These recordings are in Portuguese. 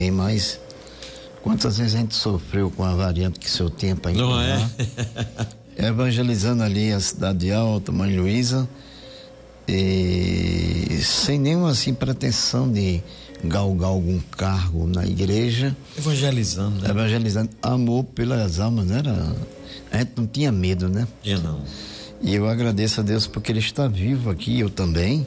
mas quantas vezes a gente sofreu com a variante que seu tempo ainda não é? Evangelizando ali a Cidade Alta, Mãe Luísa, e sem nenhuma assim pretensão de galgar algum cargo na igreja. Evangelizando, né? Evangelizando, amor pelas almas, né? A gente não tinha medo, né? Não. E eu agradeço a Deus porque Ele está vivo aqui, eu também,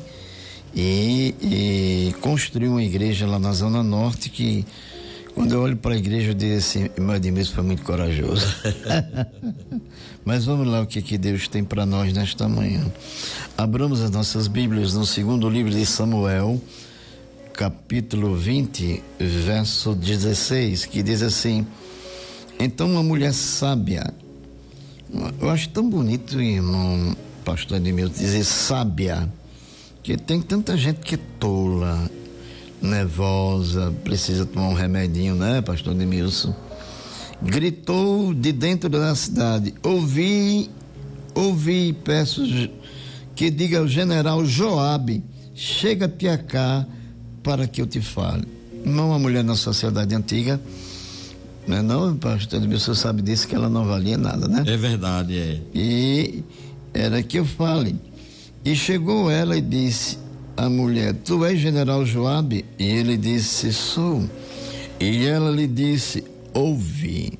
e construiu uma igreja lá na Zona Norte que, quando eu olho para a igreja, eu digo assim, meu Deus, foi muito corajoso. Mas vamos lá, o que Deus tem para nós nesta manhã. Abramos as nossas Bíblias no segundo livro de Samuel, capítulo 20, verso 16, que diz assim: então uma mulher sábia, eu acho tão bonito, irmão pastor Edmilson, dizer sábia, que tem tanta gente que é tola, nervosa, precisa tomar um remedinho, né, pastor Edmilson? Gritou de dentro da cidade: ouvi, peço que diga ao general Joabe, chega-te cá para que eu te fale. Não, uma mulher na sociedade antiga, não, pastor Edmilson sabe disso, que ela não valia nada, né? É verdade, é. E era que eu fale. E chegou ela e disse à mulher: tu és general Joabe? E ele disse: sou. E ela lhe disse: ouvi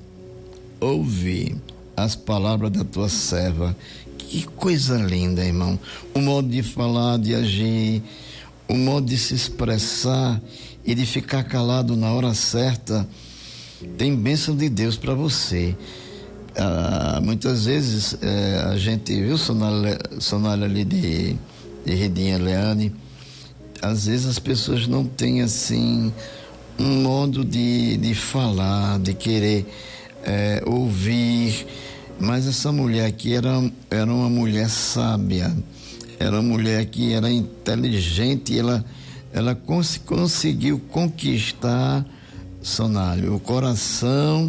as palavras da tua serva. Que coisa linda, irmão. O modo de falar, de agir, o modo de se expressar e de ficar calado na hora certa, tem bênção de Deus para você. Muitas vezes a gente viu Sonália ali de Redinha Leane, às vezes as pessoas não têm assim um modo de falar, de querer ouvir, mas essa mulher aqui era uma mulher sábia, era uma mulher que era inteligente, ela conseguiu conquistar, Sonálio, o coração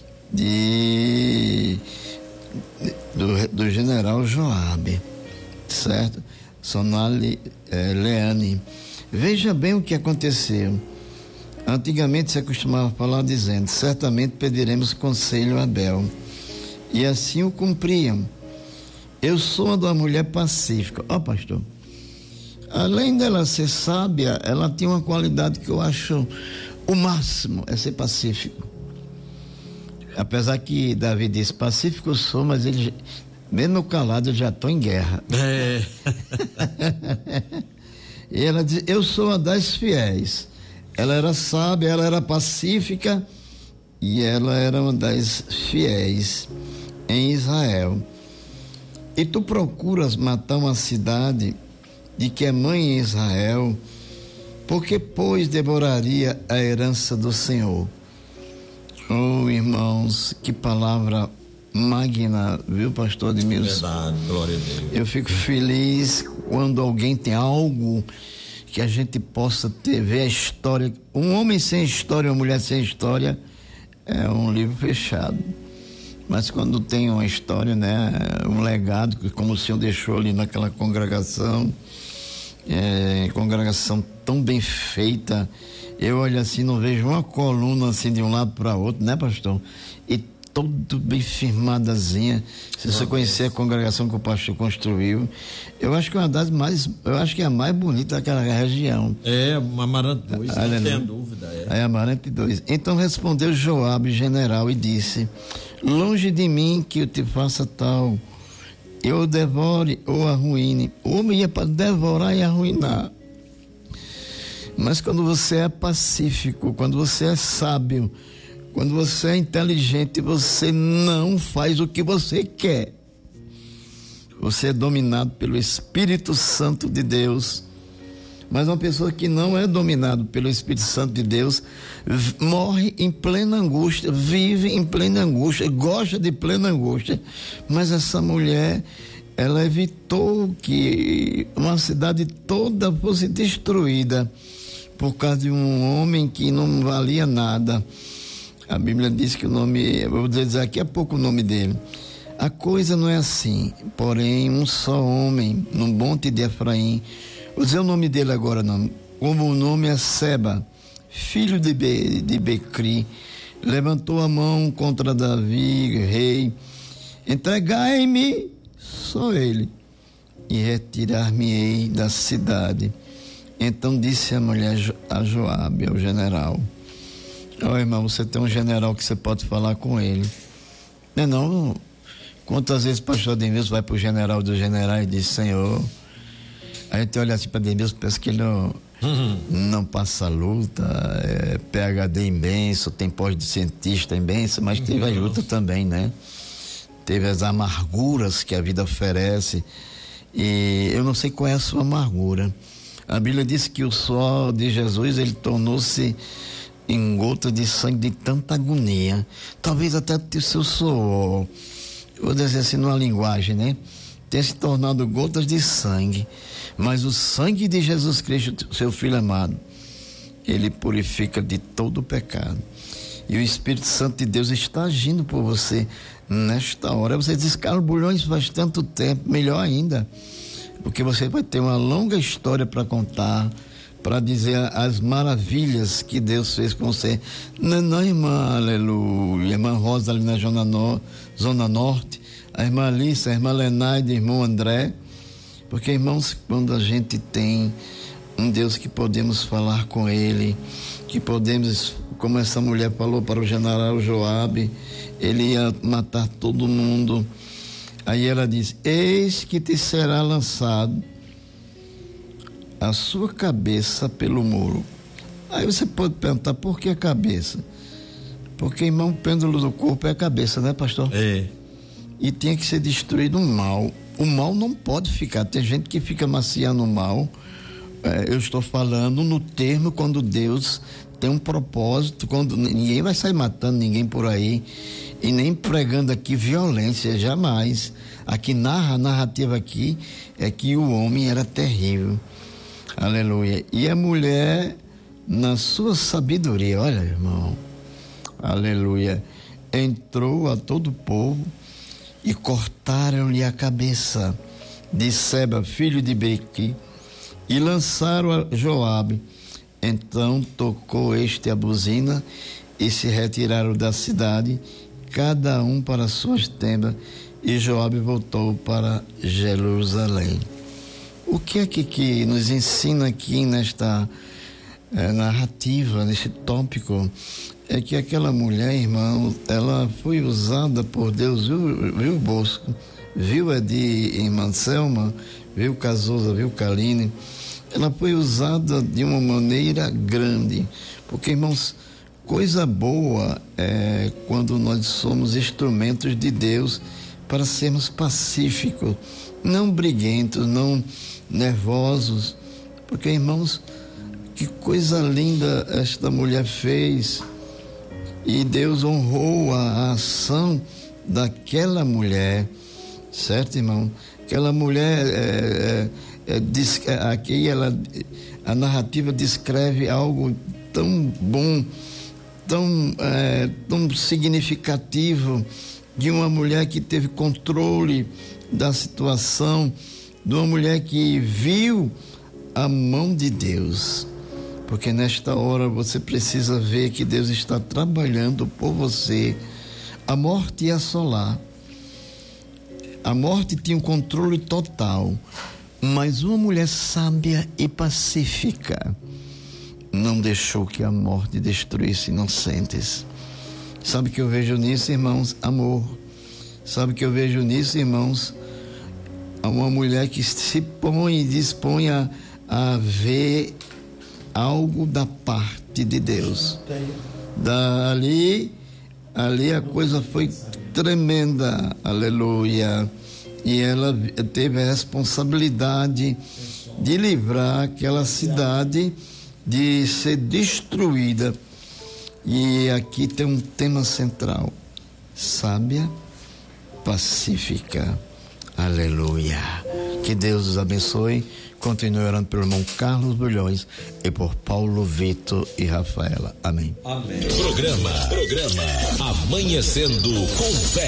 do general Joabe, certo? Sonálio Leane. Veja bem o que aconteceu. Antigamente se acostumava falar dizendo: certamente pediremos conselho a Abel, e assim o cumpriam. Eu sou uma mulher pacífica. Pastor, além dela ser sábia, ela tinha uma qualidade que eu acho o máximo, é ser pacífico. Apesar que Davi disse: pacífico eu sou, mas ele, mesmo calado, eu já estou em guerra. E ela diz: eu sou uma das fiéis. Ela era sábia, ela era pacífica, e ela era uma das fiéis em Israel. E tu procuras matar uma cidade de que é mãe em Israel, porque pois devoraria a herança do Senhor. Oh, irmãos, que palavra magna, viu, pastor Edmilson? Verdade, glória a Deus. Eu fico feliz quando alguém tem algo que a gente possa ver a história. Um homem sem história, uma mulher sem história, é um livro fechado. Mas quando tem uma história, né, um legado, como o Senhor deixou ali naquela congregação, congregação tão bem feita, eu olho assim, não vejo uma coluna assim de um lado para outro, né, pastor? E todo bem firmadazinha. Se você conhecer a congregação que o pastor construiu, eu acho que é uma das mais, eu acho que é a mais bonita daquela região. É, Amarante 2, não tem dúvida. É Amarante 2. Então respondeu Joabe, general, e disse: longe de mim que eu te faça tal, eu o devore ou arruine. O homem ia para devorar e arruinar. Mas quando você é pacífico, quando você é sábio, quando você é inteligente, você não faz o que você quer. Você é dominado pelo Espírito Santo de Deus. Mas uma pessoa que não é dominada pelo Espírito Santo de Deus morre em plena angústia, vive em plena angústia, gosta de plena angústia. Mas essa mulher, ela evitou que uma cidade toda fosse destruída por causa de um homem que não valia nada. A Bíblia diz que o nome, eu vou dizer daqui a pouco o nome dele. A coisa não é assim. Porém, um só homem, no monte de Efraim, vou dizer o nome dele agora não, como o nome é Seba, filho de Becri, levantou a mão contra Davi, rei. Entregai-me, só ele, e retirar-me-ei da cidade. Então disse a mulher a Joabe, ao general: irmão, você tem um general que você pode falar com ele. Não. Quantas vezes o pastor Ademilson vai para o general do general e diz: Senhor, a gente olha assim para Ademilson, pensa que ele não passa luta, é PhD em bênção, tem pós de cientista em bênção, mas teve a luta também, né? Teve as amarguras que a vida oferece, e eu não sei qual é a sua amargura. A Bíblia diz que o suor de Jesus, ele tornou-se em gota de sangue de tanta agonia. Talvez até o seu suor, vou dizer assim numa linguagem, né, tenha se tornado gotas de sangue, mas o sangue de Jesus Cristo, seu Filho amado, ele purifica de todo o pecado. E o Espírito Santo de Deus está agindo por você nesta hora. Você diz: Carlos Bulhões, faz tanto tempo. Melhor ainda, porque você vai ter uma longa história para contar, para dizer as maravilhas que Deus fez com você. Não, irmã, aleluia, irmã Rosa ali na Zona Norte, a irmã Alice, a irmã Lenaide, o irmão André, porque, irmãos, quando a gente tem um Deus que podemos falar com ele, que podemos, como essa mulher falou para o general Joabe, ele ia matar todo mundo. Aí ela diz: eis que te será lançado a sua cabeça pelo muro. Aí você pode perguntar: por que a cabeça? Porque, irmão, o pêndulo do corpo é a cabeça, né, pastor? É. E tinha que ser destruído o mal. O mal não pode ficar. Tem gente que fica maciando o mal. Eu estou falando no termo quando Deus tem um propósito, quando ninguém vai sair matando ninguém por aí e nem pregando aqui violência, jamais. Aqui a narrativa aqui é que o homem era terrível. Aleluia. E a mulher, na sua sabedoria, olha, irmão, aleluia, entrou a todo o povo e cortaram-lhe a cabeça de Seba, filho de Bequi, e lançaram a Joabe. Então tocou a buzina e se retiraram da cidade, cada um para suas tendas, e Joabe voltou para Jerusalém. O que é que nos ensina aqui nesta narrativa, nesse tópico? É que aquela mulher, irmão, ela foi usada por Deus, viu Bosco, viu Edi, irmã Selma, viu Cazuza, viu Kaline. Ela foi usada de uma maneira grande, porque, irmãos, coisa boa é quando nós somos instrumentos de Deus para sermos pacíficos, não briguentos, não nervosos, porque, irmãos, que coisa linda esta mulher fez, e Deus honrou a ação daquela mulher, certo, irmão? Aquela mulher aqui a narrativa descreve algo tão bom, tão significativo, de uma mulher que teve controle da situação, de uma mulher que viu a mão de Deus, porque nesta hora você precisa ver que Deus está trabalhando por você. A morte ia assolar, a morte tinha um controle total, mas uma mulher sábia e pacífica não deixou que a morte destruísse inocentes. Sabe o que eu vejo nisso, irmãos? Amor. Sabe o que eu vejo nisso, irmãos? Uma mulher que se põe e dispõe a ver algo da parte de Deus. Ali a coisa foi tremenda, aleluia. E ela teve a responsabilidade de livrar aquela cidade de ser destruída. E aqui tem um tema central: sábia, pacífica, aleluia. Que Deus os abençoe. Continue orando pelo irmão Carlos Bulhões e por Paulo Vitor e Rafaela. Amém. Amém. Programa Amanhecendo com Fé.